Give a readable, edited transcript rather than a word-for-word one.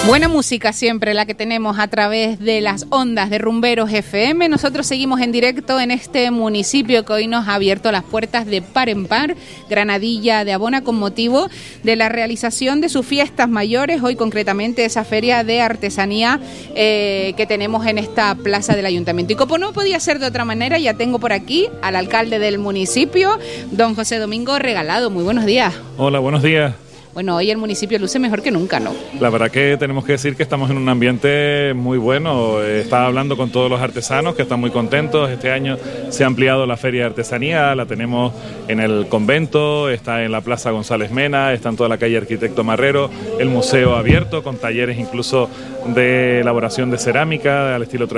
Buena música siempre la que tenemos a través de las ondas de Rumberos FM. Nosotros seguimos en directo en este municipio que hoy nos ha abierto las puertas de par en par, Granadilla de Abona, con motivo de la realización de sus fiestas mayores, hoy concretamente esa feria de artesanía que tenemos en esta plaza del Ayuntamiento. Y como no podía ser de otra manera, ya tengo por aquí al alcalde del municipio, don José Domingo Regalado. Muy buenos días. Hola, buenos días. Bueno, hoy el municipio luce mejor que nunca, ¿no? La verdad que tenemos que decir que estamos en un ambiente muy bueno. Estaba hablando con todos los artesanos que están muy contentos. Este año se ha ampliado la feria de artesanía, la tenemos en el convento, está en la Plaza González Mena, está en toda la calle Arquitecto Marrero, el museo abierto con talleres incluso de elaboración de cerámica al estilo tradicional.